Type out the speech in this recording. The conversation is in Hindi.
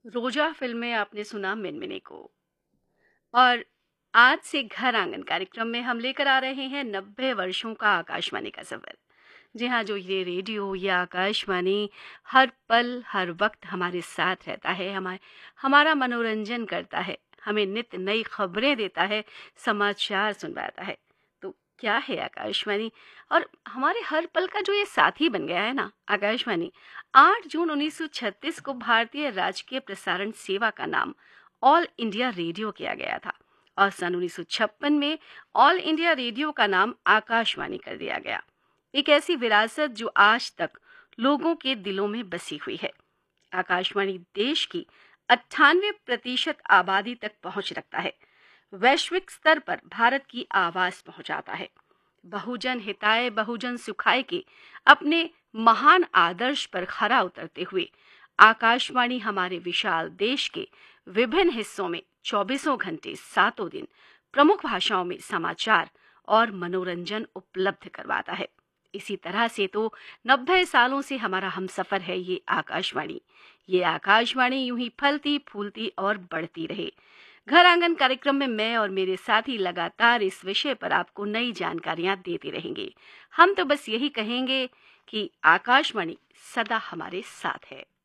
रोजा फिल्म में आपने सुना मिनमिने को। और आज से घर आंगन कार्यक्रम में हम लेकर आ रहे हैं 90 वर्षों का आकाशवाणी का सफर। जी हाँ, जो ये रेडियो या आकाशवाणी हर पल हर वक्त हमारे साथ रहता है, हमारा मनोरंजन करता है, हमें नित नई खबरें देता है, समाचार सुनवाता है। तो क्या है आकाशवाणी? और हमारे हर पल का जो ये साथी बन गया है ना आकाशवाणी। 8 जून 1936 को भारतीय राजकीय प्रसारण सेवा का नाम ऑल इंडिया रेडियो किया गया था और सन 1956 में ऑल इंडिया रेडियो का नाम आकाशवाणी कर दिया गया। एक ऐसी विरासत जो आज तक लोगों के दिलों में बसी हुई है। आकाशवाणी देश की 98% आबादी तक पहुंच रखता है। वैश्विक स्तर पर भारत की आवाज पहुंचाता है। बहुजन हिताय बहुजन सुखाय के अपने महान आदर्श पर खरा उतरते हुए आकाशवाणी हमारे विशाल देश के विभिन्न हिस्सों में 24 घंटे सातों दिन प्रमुख भाषाओं में समाचार और मनोरंजन उपलब्ध करवाता है। इसी तरह से तो 90 सालों से हमारा हमसफर है ये आकाशवाणी। ये आकाशवाणी यूं ही फलती फूलती और बढ़ती रहे। घर आंगन कार्यक्रम में मैं और मेरे साथी लगातार इस विषय पर आपको नई जानकारियां देते रहेंगे। हम तो बस यही कहेंगे कि आकाशवाणी सदा हमारे साथ है।